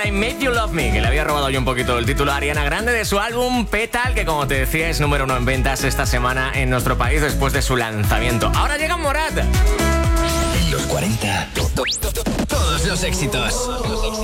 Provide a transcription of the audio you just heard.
para I Made You Love Me, que le había robado yo un poquito el título a Ariana Grande de su álbum Petal, que como te decía es número 1 en ventas esta semana en nuestro país después de su lanzamiento. Ahora llega Morat. En los 40, todos los éxitos.